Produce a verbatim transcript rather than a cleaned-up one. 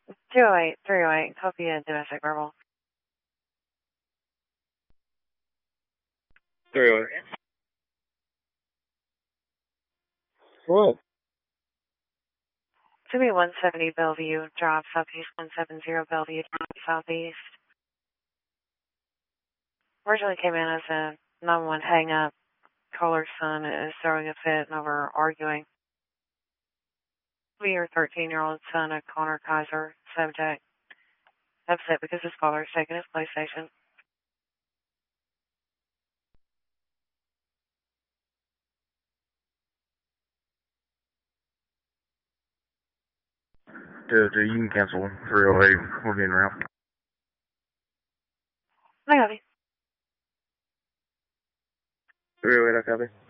two oh eight, three oh eight, copy a domestic verbal. three oh eight. What? To be one seventy Bellevue Drive, Southeast one seventy Bellevue Drive, Southeast. Originally came in as a nine one one hang up. Caller's son is throwing a fit over arguing. Be your thirteen-year-old son, a Connor Kaiser, subject. Upset because his father has taken his PlayStation. Dude, dude, you can cancel three oh eight. We're being route. I copy. three oh eight, I copy.